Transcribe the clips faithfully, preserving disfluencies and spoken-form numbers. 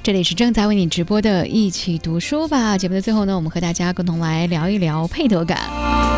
这里是正在为你直播的一起读书吧节目的最后呢，我们和大家共同来聊一聊配得感。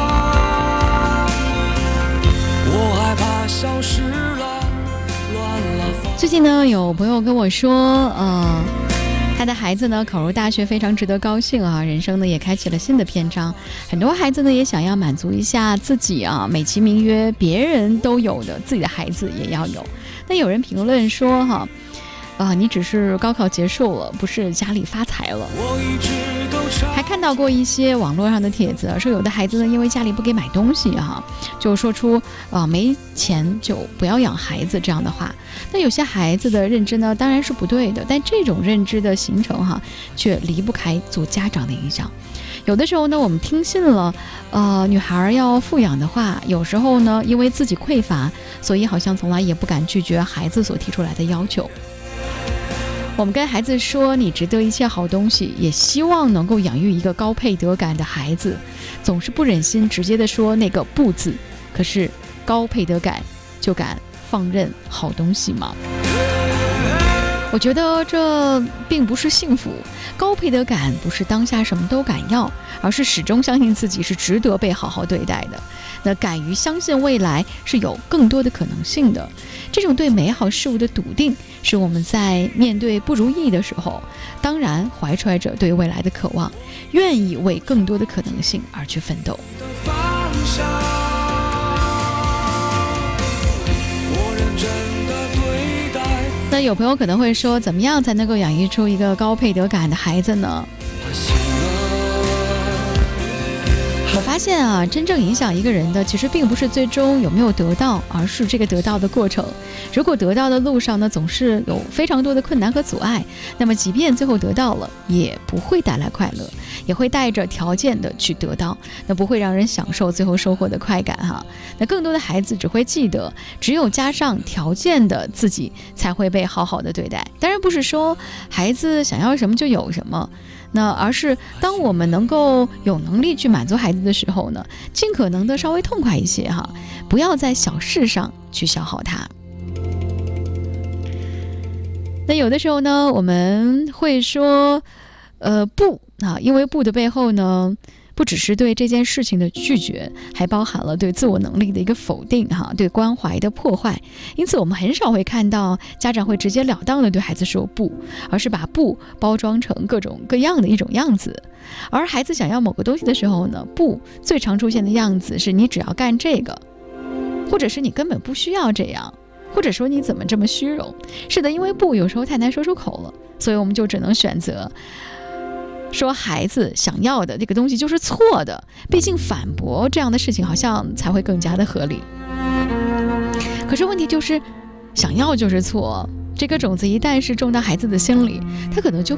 我害怕消失了，乱了。 最近呢，有朋友跟我说，呃，他的孩子呢考入大学非常值得高兴啊，人生呢也开启了新的篇章。很多孩子呢也想要满足一下自己啊，美其名曰别人都有的，自己的孩子也要有。那有人评论说哈。啊，你只是高考结束了，不是家里发财了。还看到过一些网络上的帖子，说有的孩子呢，因为家里不给买东西哈，就说出啊没钱就不要养孩子这样的话。那有些孩子的认知呢，当然是不对的，但这种认知的形成哈，却离不开做家长的影响。有的时候呢，我们听信了呃女孩要富养的话，有时候呢，因为自己匮乏，所以好像从来也不敢拒绝孩子所提出来的要求。我们跟孩子说你值得一切好东西，也希望能够养育一个高配得感的孩子，总是不忍心直接的说那个不字，可是高配得感就敢放任好东西吗？我觉得这并不是幸福。高配得感不是当下什么都敢要，而是始终相信自己是值得被好好对待的。那敢于相信未来是有更多的可能性的，这种对美好事物的笃定，是我们在面对不如意的时候，当然怀揣着对未来的渴望，愿意为更多的可能性而去奋斗。那有朋友可能会说，怎么样才能够养育出一个高配得感的孩子呢？我发现啊，真正影响一个人的其实并不是最终有没有得到，而是这个得到的过程。如果得到的路上呢，总是有非常多的困难和阻碍，那么即便最后得到了，也不会带来快乐，也会带着条件的去得到，那不会让人享受最后收获的快感哈。那更多的孩子只会记得，只有加上条件的自己才会被好好的对待。当然不是说孩子想要什么就有什么，那而是当我们能够有能力去满足孩子的时候呢，尽可能的稍微痛快一些哈，不要在小事上去消耗他。那有的时候呢，我们会说呃不啊，因为不的背后呢，不只是对这件事情的拒绝，还包含了对自我能力的一个否定哈，对关怀的破坏。因此我们很少会看到家长会直截了当的对孩子说不，而是把不包装成各种各样的一种样子。而孩子想要某个东西的时候呢，不最常出现的样子是你只要干这个，或者是你根本不需要这样，或者说你怎么这么虚荣。是的，因为不有时候太难说出口了，所以我们就只能选择说孩子想要的这个东西就是错的，毕竟反驳这样的事情好像才会更加的合理。可是问题就是想要就是错，这个种子一旦是种到孩子的心里，他可能就